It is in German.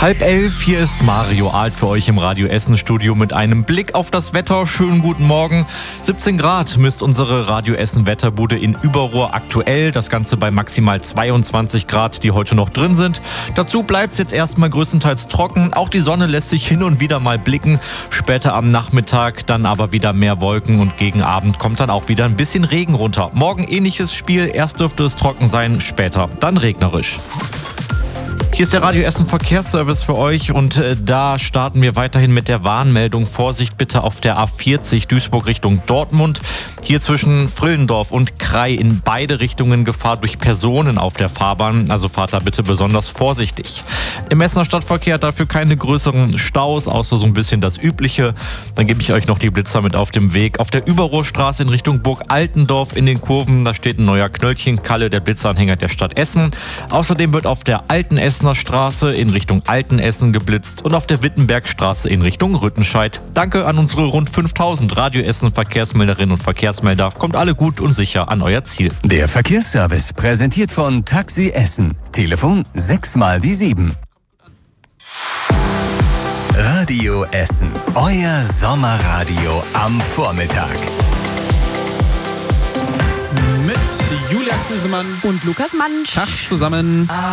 10:30, hier ist Mario Alt für euch im Radio Essen Studio mit einem Blick auf das Wetter. Schönen guten Morgen. 17 Grad misst unsere Radio Essen Wetterbude in Überrohr aktuell. Das Ganze bei maximal 22 Grad, die heute noch drin sind. Dazu bleibt es jetzt erstmal größtenteils trocken. Auch die Sonne lässt sich hin und wieder mal blicken. Später am Nachmittag dann aber wieder mehr Wolken und gegen Abend kommt dann auch wieder ein bisschen Regen runter. Morgen ähnliches Spiel. Erst dürfte es trocken sein, später dann regnerisch. Hier ist der Radio Essen Verkehrsservice für euch und da starten wir weiterhin mit der Warnmeldung. Vorsicht bitte auf der A40 Duisburg Richtung Dortmund. Hier zwischen Frillendorf und Krai in beide Richtungen Gefahr durch Personen auf der Fahrbahn. Also fahrt da bitte besonders vorsichtig. Im Essener Stadtverkehr dafür keine größeren Staus, außer so ein bisschen das Übliche. Dann gebe ich euch noch die Blitzer mit auf dem Weg. Auf der Überrohrstraße in Richtung Burg Altendorf in den Kurven, da steht ein neuer Knöllchenkalle, der Blitzanhänger der Stadt Essen. Außerdem wird auf der alten Essener Straße in Richtung Altenessen geblitzt und auf der Wittenbergstraße in Richtung Rüttenscheid. Danke an unsere rund 5000 Radio Essen Verkehrsmelderinnen und Verkehrsmelder. Kommt alle gut und sicher an euer Ziel. Der Verkehrsservice präsentiert von Taxi Essen. Telefon 6x7. Radio Essen. Euer Sommerradio am Vormittag. Mit Julia Knüsemann und Lukas Mansch. Tag zusammen.